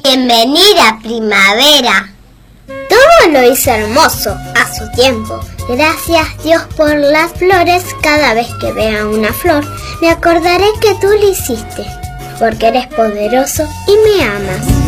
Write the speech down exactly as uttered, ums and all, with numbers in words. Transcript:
Bienvenida primavera. Todo lo hizo hermoso a su tiempo. Gracias Dios por las flores. Cada vez que vea una flor, me acordaré que tú lo hiciste, porque eres poderoso y me amas.